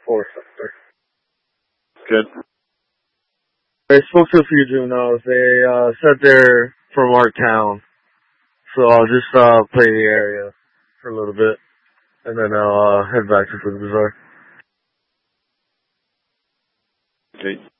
4 sector. Good. I spoke to a few juveniles. They said they're from our town. So I'll just play the area for a little bit. And then I'll head back to the bazaar. Okay.